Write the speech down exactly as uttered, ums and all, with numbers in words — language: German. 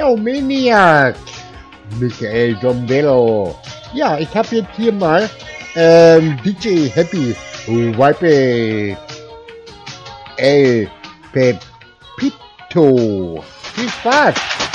Yo, Maniac! Michael Domdello. Ja, ich habe jetzt hier mal ähm, D J Happy Vibe El Pepito. Viel Spaß!